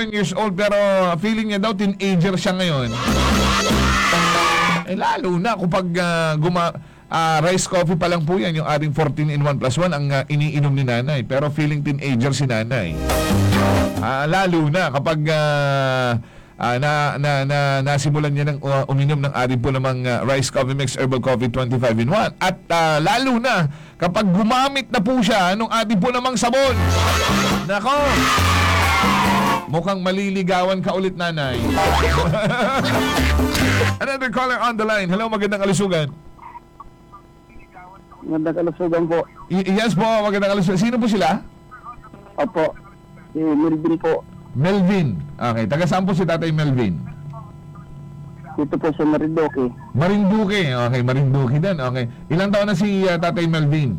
years old pero feeling niya daw teenager siya ngayon. Lalo na kapag rice coffee pa lang po yan, yung ating 14-in-1+1 ang iniinom ni nanay. Pero feeling teenager si nanay. Lalo na kapag nasimulan niya ng uminom ng ating po namang rice coffee mix herbal coffee 25-in-1. At lalo na kapag gumamit na po siya nung ating po namang sabon. Nako! Mukhang maliligawan ka ulit, nanay. Another caller on the line. Hello, magandang kalusugan. Magandang kalusugan po. Yes po, magandang kalusugan. Sino po sila? Opo, si Melvin po. Melvin. Okay, taga saan po si Tatay Melvin? Dito po sa Marinduque. Marinduque. Okay, Marinduque din. Okay. Ilang taon na si Tatay Melvin?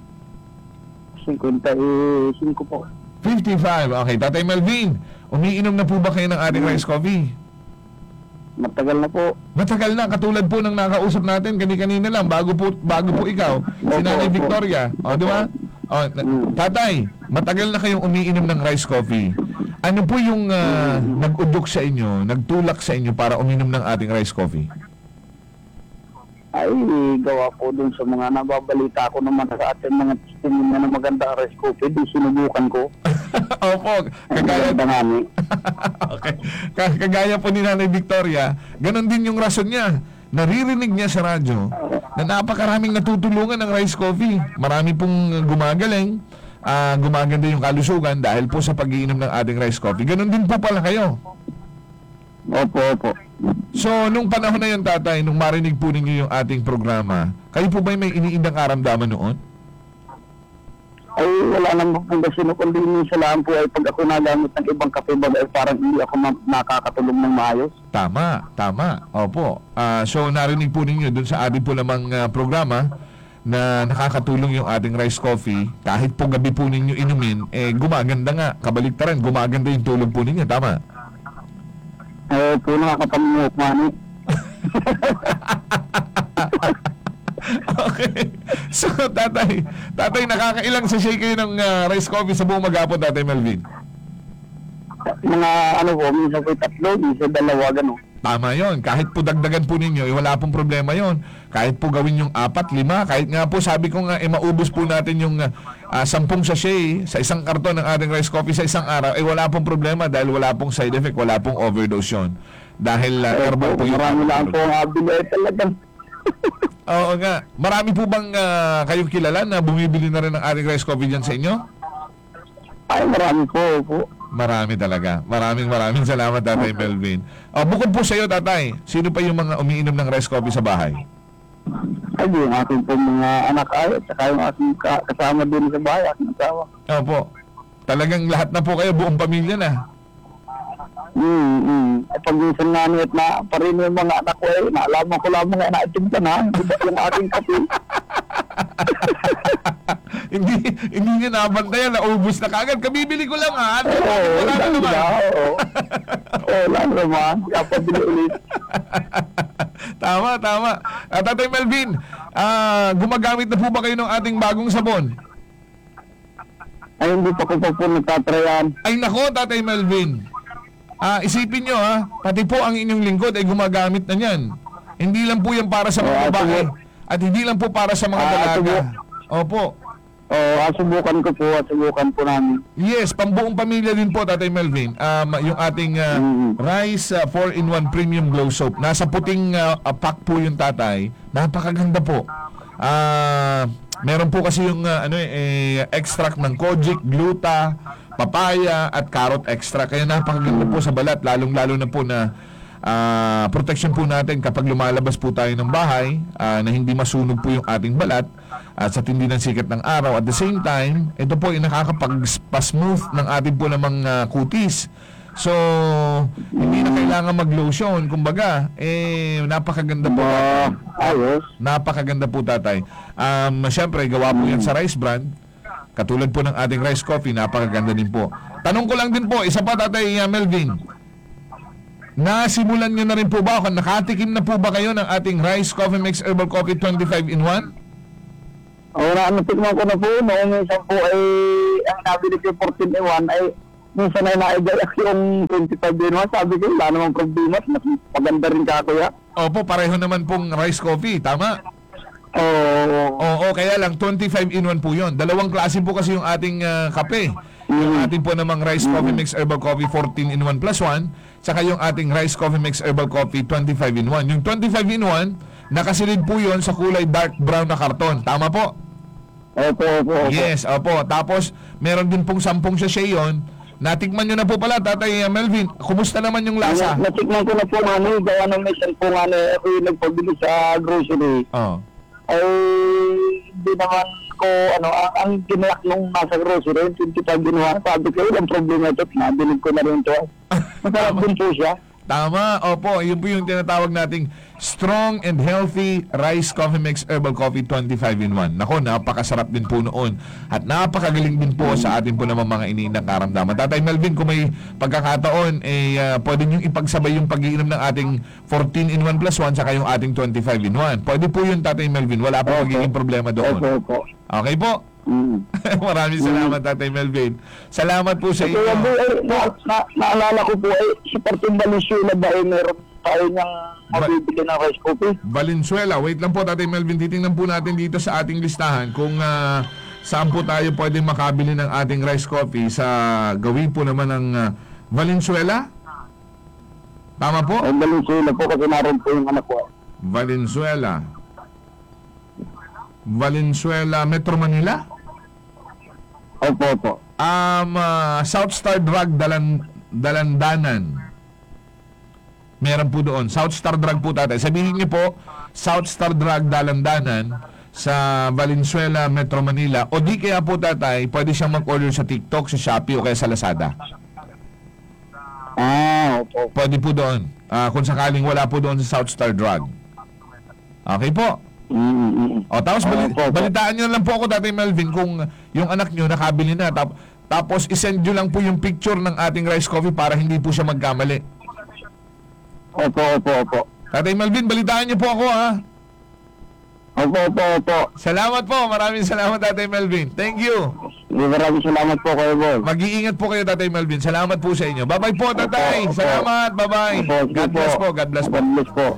55 po. 55. Okay, Tatay Melvin, umiinom na po ba kayo ng ating rice coffee? Matagal na po. Matagal na, katulad po ng nakausap natin kanina lang, bago po ikaw, si Nanay Victoria. O, di ba? O, Tatay, matagal na kayong umiinom ng rice coffee. Ano po yung nag-udok sa inyo, nagtulak sa inyo para uminom ng ating rice coffee? Ay, gawa po dun sa mga nababalita ko naman sa ating mga testimonya na maganda rice coffee. Di sinubukan ko. Opo, kagaya okay. Kagaya po ni Nanay Victoria, ganon din yung rason niya. Naririnig niya sa radyo na napakaraming natutulungan ng rice coffee. Marami pong gumagaling, gumaganda yung kalusugan dahil po sa pag-iinom ng ating rice coffee. Ganon din po pala kayo. Opo. So, nung panahon na yun, Tatay, nung marinig po ninyo yung ating programa, kayo po ba may iniindang karamdaman noon? Ay, wala naman po kasi kundi minsan lang po ay pag ako nagamit ng ibang kape ba ay parang hindi ako nakakatulong ng maayos. Tama. Opo. So, narinig po ninyo dun sa ating po namang programa na nakakatulong yung ating rice coffee. Kahit po gabi po ninyo inumin, gumaganda nga. Kabaliktaran, gumaganda yung tulog po ninyo. Tama? Po nakakapamukha mani. Okay. So, tatay, nakakailang sachet kayo ng rice coffee sa buong maghapon, Tatay Melvin? Mga minsan po 3, minsan 2, gano'n. Tama yon. Kahit po dagdagan po ninyo, wala pong problema yon. Kahit po gawin yung 4, 5, kahit nga po sabi ko nga, maubos po natin yung 10 sachet sa isang karton ng ating rice coffee sa isang araw, wala pong problema dahil wala pong side effect, wala pong overdose yun. Dahil herbal po yung... Marami lang po ang abili talagang. Oo nga. Marami po bang kayong kilala na bumibili na rin ng ating rice coffee dyan sa inyo? Ay, marami po. Marami talaga. Maraming salamat, Tatay Melvin. Bukod po sa iyo, Tatay, sino pa yung mga umiinom ng rice coffee sa bahay? Ay, yung aking po mga anak ay, at saka yung aking kasama din sa bahay, aking asawa. Opo. Talagang lahat na po kayo, buong pamilya na. At pag minsan nga at na pa rin yung mga anak ko naalaman ko lamang nga naitimta na, yung aking kape. hindi nyo nabantayan, naubos na kagad. Kabibili ko lang ha. Wala na naman. Wala naman. Kapabili ulit. Tama. Tatay Melvin, gumagamit na po ba kayo ng ating bagong sabon? Ay, hindi pa ko pa po nagtatrayan. Ay nako, Tatay Melvin. Isipin nyo pati po ang inyong lingkod ay gumagamit na yan. Hindi lang po yan para sa mga babae. At hindi lang po para sa mga dalaga. Opo. Subukan po namin. Yes, pambuong pamilya din po, Tatay Melvin. Yung ating Rice 4-in-1 Premium Glow Soap. Nasa puting pack po yung, Tatay. Napakaganda po. Meron po kasi yung extract ng kojic, gluta, papaya at carrot extract. Kaya napakaganda po sa balat, lalong-lalo na po na protection po natin kapag lumalabas po tayo ng bahay, na hindi masunog po yung ating balat at sa tindi ng sikat ng araw. At the same time, ito po ay nakakapag-smooth ng ating po namang kutis. So, hindi na kailangan mag-lotion. Kumbaga, napakaganda po. Ayos. Napakaganda po, Tatay. Siyempre, gawa po yan sa rice brand. Katulad po ng ating rice coffee, napakaganda din po. Tanong ko lang din po, isa pa, Tatay Melvin. Nasimulan nyo na rin po ba, nakatikim na po ba kayo ng ating rice coffee mix herbal coffee 25-in-1? Natikman ko na po. Noong isang po ay, ang nabili ko 14-in-1 ay minsan ay naigayak yung 25 din naman. Sabi ko, wala namang problema. Mas maganda rin ka, kuya. Opo, pareho naman pong rice coffee, tama? Oo. Oo, kaya lang 25 in 1 po yun. Dalawang klase po kasi yung ating kape. Yung ating po namang rice coffee mix herbal coffee 14 in 1 plus 1, saka yung ating rice coffee mix herbal coffee 25 in 1. Yung 25 in 1, nakasilid po yun sa kulay dark brown na karton. Tama po? Opo. Yes, opo. Tapos, meron din pong 10 sachet yun. Natikman nyo na po pala, Tatay Melvin. Kumusta naman yung lasa? Natikman ko na po, mami. Gawa ng mission po, mami. Ako yung nagpabili sa grocery. Oh. Ay, hindi naman ko, ang ginayak nung nasa grocery, 25 ginawa. Sabi ko, ang problema ito, nabilig ko na rin ito. Masarap din po siya. Tama, opo. Yun po yung tinatawag nating strong and healthy rice coffee mix herbal coffee 25 in 1. Nako, napakasarap din po noon. At napakagaling din po sa atin po naman mga iniindang karamdaman. Tatay Melvin, kung may pagkakataon, pwede nyo ipagsabay yung pag-iinom ng ating 14 in 1 plus 1 saka yung ating 25 in 1. Pwede po yun, Tatay Melvin. Wala po magiging problema doon. Opo. Okay po? Maraming salamat, Tatay Melvin. Salamat po sa inyo. Kaya po, naalala ko po, si Parting Valenzuela ba meron tayo niyang mabibili ng rice coffee? Valenzuela. Wait lang po, Tatay Melvin. Titingnan po natin dito sa ating listahan kung saan po tayo pwedeng makabili ng ating rice coffee sa gawin po naman ng Valenzuela. Tama po? Ay, Valenzuela po kasi naroon po yung anak ko. Valenzuela, Metro Manila? Opo. South Star Drug Dalandanan. Meron po doon. South Star Drug po, tatay. Sabihin niyo po, South Star Drug Dalandanan sa Valenzuela, Metro Manila. O di kaya po, tatay, pwede siyang mag-order sa TikTok, sa Shopee o kaya sa Lazada. Opo. Pwede po doon. Kung sakaling wala po doon sa South Star Drug. Okay po. O tapos balitaan nyo lang po ako, Tatay Melvin, kung yung anak nyo nakabili na. Tapos isend nyo lang po yung picture ng ating rice coffee para hindi po siya magkamali. Opo. Tatay Melvin, balitaan nyo po ako, ha? Opo. Salamat po. Maraming salamat, Tatay Melvin. Thank you. Maraming salamat po kayo, boss. Mag-iingat po kayo, Tatay Melvin. Salamat po sa inyo. Bye-bye po, Tatay. Salamat. Bye-bye. God bless po. God bless po. God bless po.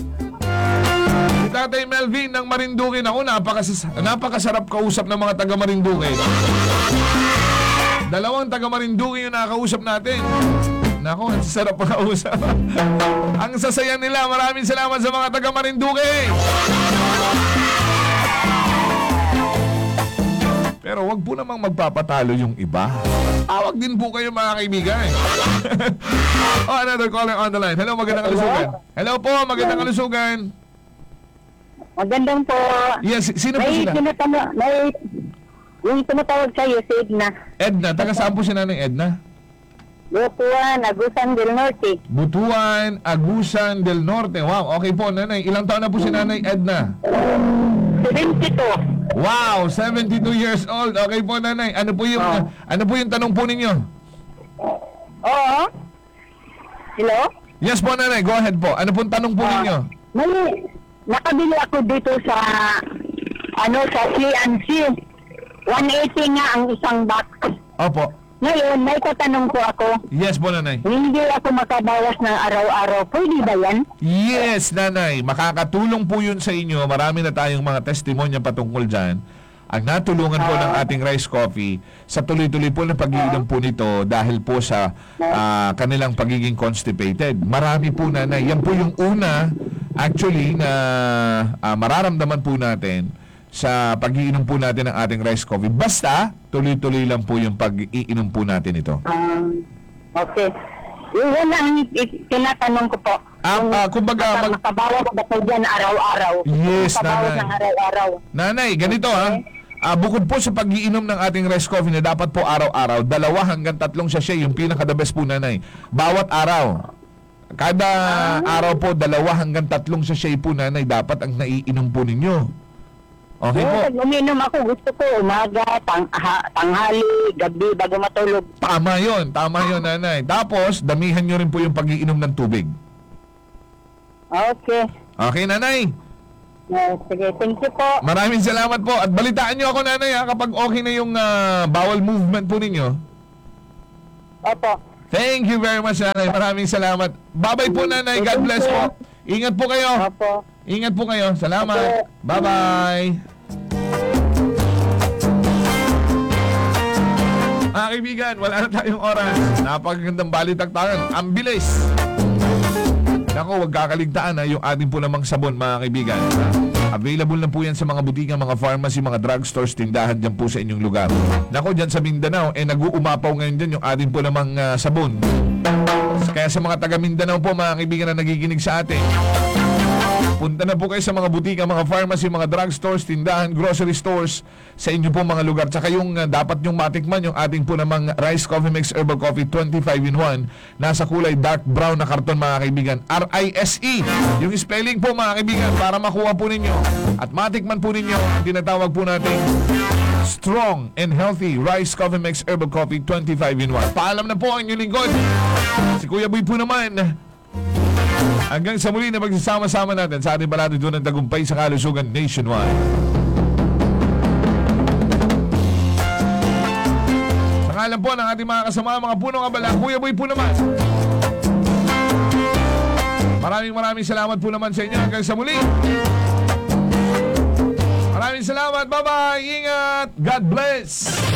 Tatay Melvin ng Marinduque. Ako, napakasarap kausap ng mga taga Marinduque. Dalawang taga Marinduque yung nakakausap natin. Nako, ang sarap kausap. Ang sasaya nila. Maraming salamat sa mga taga Marinduque. Pero wag po namang magpapatalo yung iba. Tawag din po kayo, mga kaibigan. Another caller on the line. Hello, magandang kalusugan. Hello po, magandang kalusugan. Magandang po. Yes, sino po sila? Yung tumatawag sa'yo, si Edna. Edna, taga saan po si Nanay Edna? Butuan, Agusan del Norte. Butuan, Agusan del Norte. Wow, okay po, Nanay. Ilang taon na po si Nanay Edna? 72. Wow, 72 years old. Okay po, Nanay. Ano po yung tanong po ninyo? Oo. Hello? Yes po, Nanay. Go ahead po. Ano pong tanong po ninyo? May nakabili ako dito sa sa C&C. 180 nga ang isang box. Opo. Ngayon, may tatanong po ako. Yes po, Nanay. Hindi ako makabawas ng araw-araw. Pwede ba yan? Yes, Nanay. Makakatulong po yun sa inyo. Marami na tayong mga testimonya patungkol dyan. Ang natulungan po ng ating rice coffee sa tuloy-tuloy po na pag-iinom po nito dahil po sa kanilang pagiging constipated. Marami po, Nanay. Yan po yung una, actually, na mararamdaman po natin sa pag-iinom po natin ng ating rice coffee. Basta, tuloy-tuloy lang po yung pag-iinom po natin ito. Okay. Yun ang tinatanong ko po. Kumbaga, makabawas ba ko dyan araw-araw? Yes, makabawas Nanay. ng araw-araw. Nanay, ganito bukod po sa pag-iinom ng ating rice coffee na dapat po araw-araw, 2 hanggang 3 sachet, yung pinaka-the best po, Nanay. Bawat araw. Kada araw po, 2 hanggang 3 sachet po, Nanay, dapat ang naiinom po ninyo. Okay po. Uminom ako, gusto ko umaga, tanghali, gabi, bago matulog. Tama yun, Nanay. Tapos, damihan nyo rin po yung pag-iinom ng tubig. Okay. Okay, Nanay? Sige, thank you po. Maraming salamat po. At balitaan nyo ako, Nanay, kapag okay na yung bowel movement po ninyo. Opo. Thank you very much, Nanay. Maraming salamat. Bye-bye po, Nanay. God bless po. Ingat po kayo. Opo. Ingat po kayo. Salamat. Bye-bye. Mga kaibigan, wala na tayong oras. Napakagandang balitaktakan. Ang bilis. Naku, huwag kakaligtaan yung ating po namang sabon, mga kaibigan. Available na po yan sa mga butika, mga pharmacy, mga drugstores, tindahan dyan po sa inyong lugar. Naku, dyan sa Mindanao, nag-uumapaw ngayon dyan yung ating po namang sabon. Kaya sa mga taga Mindanao po, mga kaibigan na nagiginig sa atin, punta na po kayo sa mga butika, mga pharmacy, mga drugstores, tindahan, grocery stores sa inyo po mga lugar. Tsaka yung dapat nyong matikman yung ating po namang Rice Coffee Mix Herbal Coffee 25-in-1. Nasa kulay dark brown na karton, mga kaibigan. RISE. Yung spelling po, mga kaibigan, para makuha po ninyo at matikman po ninyo ang tinatawag po natin strong and healthy Rice Coffee Mix Herbal Coffee 25-in-1. Paalam na po ang inyong lingkod. Si Kuya Boy po naman. Hanggang sa muli na magsasama-sama natin sa ating palatid ng tagumpay sa kalusugan nationwide. Sa ngalan po ng ating mga kasama, mga punong abala, Kuya Boy po naman. Maraming salamat po naman sa inyo. Hanggang sa muli. Maraming salamat. Bye-bye. Ingat. God bless.